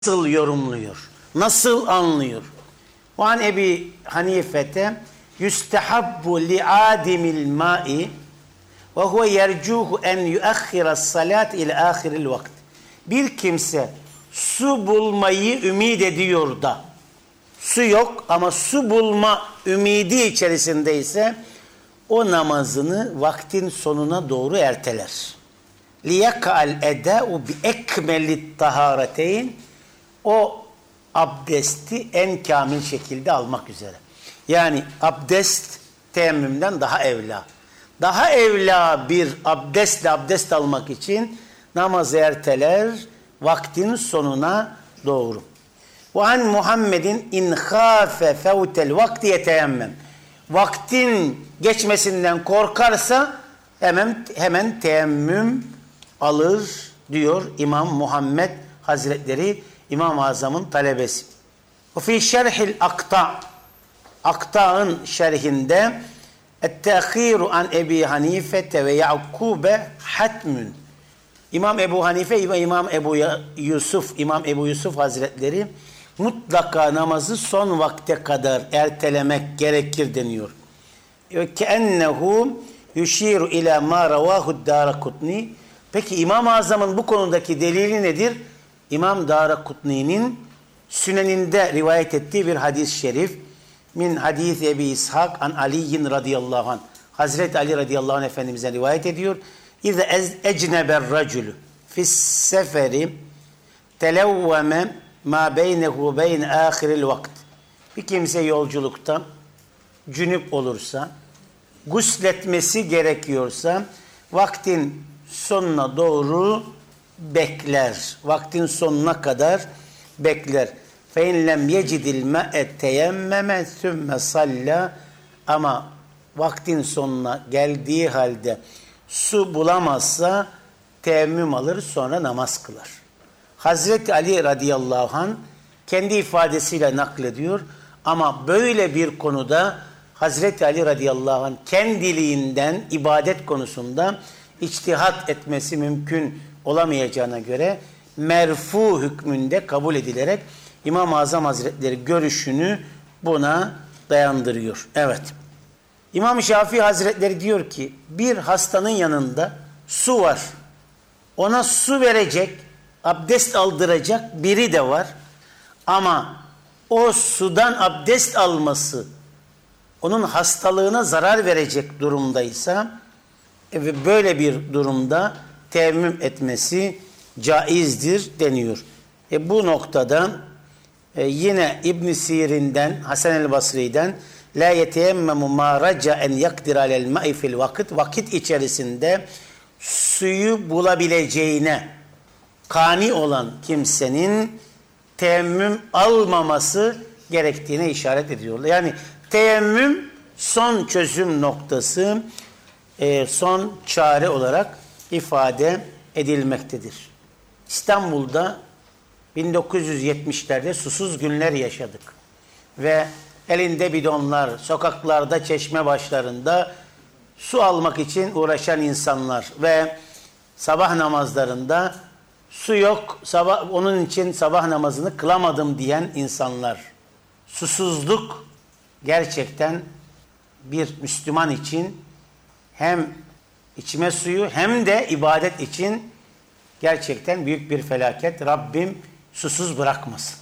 nasıl yorumluyor? Nasıl anlıyor? O an Ebi Hanife'te yustehabbu li'adimil ma'i ve huve yercuhu en yuakhira salat ila ahiril vakit. Bir kimse su bulmayı ümit ediyor da su yok ama su bulma ümidi içerisindeyse o namazını vaktin sonuna doğru erteler. Liyaka'al edâ'u bi ekmelit taharateyn, o abdesti en kamil şekilde almak üzere. Yani abdest teyemmümden daha evla. Daha evla bir abdestle abdest almak için namazı erteler vaktin sonuna doğru. Ve an Muhammedin in khâfe fevtel vakti yeteyemmem. Vaktin geçmesinden korkarsa hemen teyemmüm alır diyor İmam Muhammed Hazretleri, İmam-ı Azam'ın talebesi. Ve fî şerhil akta', Akta'ın şerhinde et-teâkhîru an Ebi Hanifete ve Ya'kûbe hatmün. İmam Ebu Hanife ve İmam Ebu Yusuf Hazretleri mutlaka namazı son vakte kadar ertelemek gerekir deniyor. Keennehu yushiru ila ma ravahu Darakutni. Peki İmam-ı Azam'ın bu konudaki delili nedir? İmam Darakutni'nin Süneninde rivayet ettiği bir hadis-i şerif. Min hadis Ebi İshak an Ali'in radıyallahu anh. Hazreti Ali radıyallahu anh Efendimiz'e rivayet ediyor. İze ecneber racülü fis seferi televveme ma beynehu beyn ahiril vakt. Bir kimse yolculukta cünüp olursa, gusletmesi gerekiyorsa vaktin sonuna doğru bekler. Vaktin sonuna kadar bekler. فَاِنْ لَمْ يَجِدِ الْمَاءَ تَيَمَّمَ ثُمَّ صَلَّى. Ama vaktin sonuna geldiği halde su bulamazsa teyemmüm alır, sonra namaz kılar. Hazreti Ali radıyallahu anh kendi ifadesiyle naklediyor ama böyle bir konuda Hazreti Ali radıyallahu anh kendiliğinden ibadet konusunda içtihat etmesi mümkün olamayacağına göre merfu hükmünde kabul edilerek İmam-ı Azam Hazretleri görüşünü buna dayandırıyor. Evet. İmam Şafii Hazretleri diyor ki bir hastanın yanında su var. Ona su verecek, abdest aldıracak biri de var. Ama o sudan abdest alması onun hastalığına zarar verecek durumdaysa ve böyle bir durumda teyemmüm etmesi caizdir deniyor. Bu noktada yine İbn Sirin'den, Hasan el Basri'den la yeteyemmemu ma raca en yakdir alel ma'i fil vakit içerisinde suyu bulabileceğine kani olan kimsenin teyemmüm almaması gerektiğine işaret ediyorlar. Yani teyemmüm son çözüm noktası, son çare olarak ifade edilmektedir. İstanbul'da 1970'lerde susuz günler yaşadık. Ve elinde bidonlar, sokaklarda, çeşme başlarında su almak için uğraşan insanlar ve sabah namazlarında su yok, onun için sabah namazını kılamadım diyen insanlar. Susuzluk gerçekten bir Müslüman için hem içme suyu hem de ibadet için gerçekten büyük bir felaket. Rabbim susuz bırakmasın.